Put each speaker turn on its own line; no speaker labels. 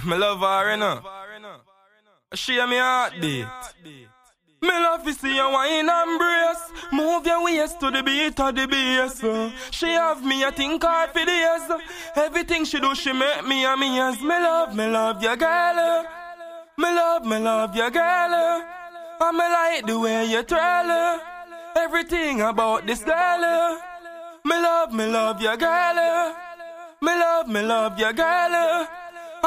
Me love her, you know. She and me heartbeat. Me love to see you wine and brace. Move your waist to the beat of the bass. She have me, I think hard for days. Everything she do, she make me amazed. Me love your girl. Me love your girl. And me like the way you twirl. Everything about this girl. Me love your girl. Me love your girl.